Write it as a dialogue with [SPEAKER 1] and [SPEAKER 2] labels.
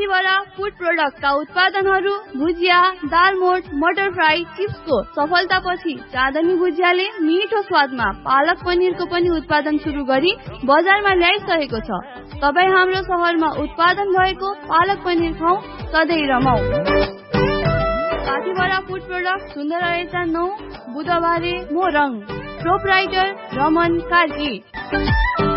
[SPEAKER 1] साथीभरा food प्रोडक्टका उत्पादनहरू भुजिया, दालमोट, मटर fry, चिप्सको सफलतापछि चाँदनी भुजियाले मिठो स्वादमा पालक पनिरको पनि उत्पादन सुरु गरी बजारमा ल्याइसकेको छ। तपाईँ हाम्रो शहरमा उत्पादन भएको पालक पनिर खाऊ, सधैँ रमाऊ। साथीभरा फूड प्रोडक्ट सुन्दर रहेछ 9 बुधबारे मोरङ, प्रोपराइटर रमन कार्की।